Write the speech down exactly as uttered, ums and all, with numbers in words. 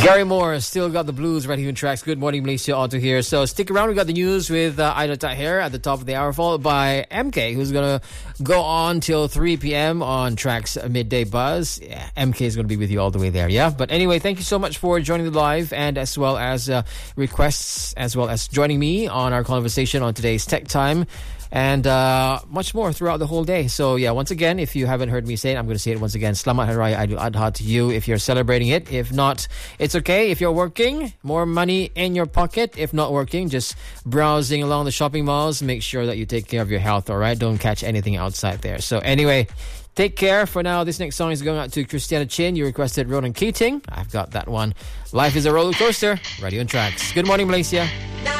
Gary Moore still got the blues right here in Tracks. Good morning, Malaysia, Otto here. So stick around. We got the news with uh, Aida Tahir at the top of the hour, followed by M K, who's going to go on till three p.m. on Tracks Midday Buzz. Yeah, M K is going to be with you all the way there, yeah? But anyway, thank you so much for joining the live and as well as uh, requests, as well as joining me on our conversation on today's Tech Time. And uh, much more throughout the whole day. So yeah, once again, if you haven't heard me say it, I'm going to say it once again. Selamat Hari Raya Aidil Adha to you if you're celebrating it. If not, it's okay. If you're working, more money in your pocket. If not working, just browsing along the shopping malls. Make sure that you take care of your health, all right? Don't catch anything outside there. So anyway, take care. For now, this next song is going out to Christiana Chin. You requested Ronan Keating. I've got that one. Life is a roller coaster. Radio and Tracks. Good morning, Malaysia.